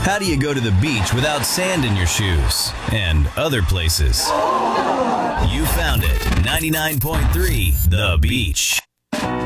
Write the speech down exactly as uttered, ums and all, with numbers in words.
How do you go to the beach without sand in your shoes? And other places. You found it. ninety-nine point three The Beach.